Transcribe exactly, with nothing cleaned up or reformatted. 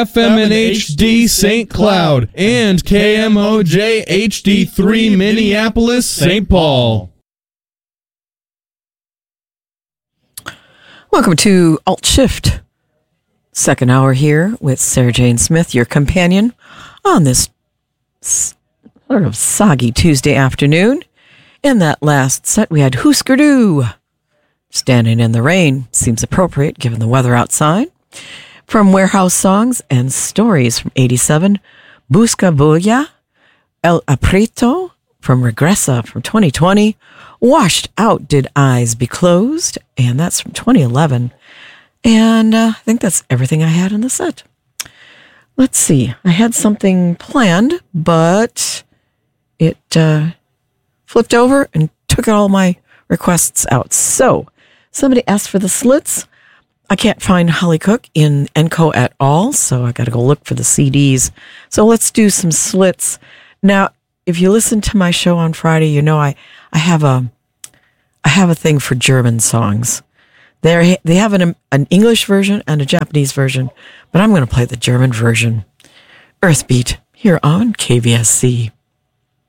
F M N H D Saint Cloud, and K M O J H D three Minneapolis, Saint Paul. Welcome to Alt Shift. Second hour here with Sarah Jane Smith, your companion on this sort of soggy Tuesday afternoon. In that last set, we had Husker Du. Standing in the Rain seems appropriate given the weather outside. From Warehouse Songs and Stories from eighty-seven, Busca Bulla, El Aprieto from Regresa from twenty twenty, Washed Out Did Eyes Be Closed, and that's from twenty eleven. And uh, I think that's everything I had in the set. Let's see. I had something planned, but it uh, flipped over and took all my requests out. So somebody asked for the Slits. I can't find Holly Cook in Enco at all, so I got to go look for the C Ds. So let's do some Slits. Now, if you listen to my show on Friday, you know I, I have a I have a thing for German songs. They they have an an English version and a Japanese version, but I'm going to play the German version. Earthbeat here on K V S C.